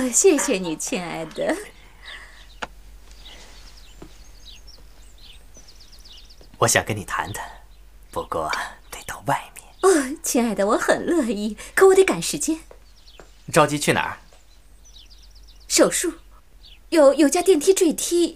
哦，谢谢你，亲爱的。 我想跟你谈谈，不过得到外面。 哦，亲爱的，我很乐意，可我得赶时间。 着急去哪儿？ 手术，有架电梯坠梯，